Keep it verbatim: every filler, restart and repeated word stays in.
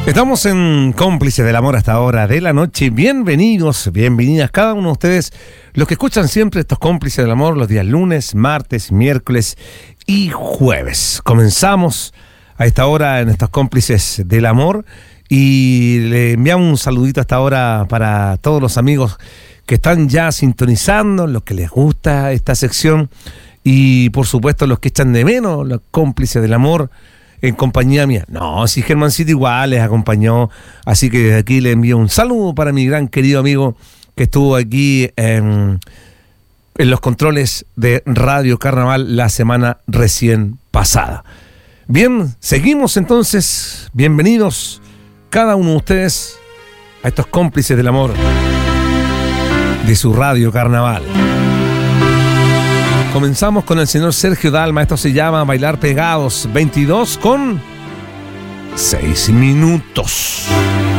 Estamos en Cómplices del Amor hasta ahora de la noche. Bienvenidos, bienvenidas cada uno de ustedes, los que escuchan siempre estos Cómplices del Amor los días lunes, martes, miércoles y jueves. Comenzamos a esta hora en estos Cómplices del Amor y le enviamos un saludito hasta ahora para todos los amigos que están ya sintonizando, los que les gusta esta sección y por supuesto los que echan de menos los Cómplices del Amor en compañía mía. No, si Germancito igual les acompañó, así que desde aquí le envío un saludo para mi gran querido amigo que estuvo aquí en, en los controles de Radio Carnaval la semana recién pasada. Bien, seguimos entonces, bienvenidos cada uno de ustedes a estos Cómplices del Amor de su Radio Carnaval. Comenzamos con el señor Sergio Dalma. Esto se llama Bailar Pegados. veintidós con seis minutos.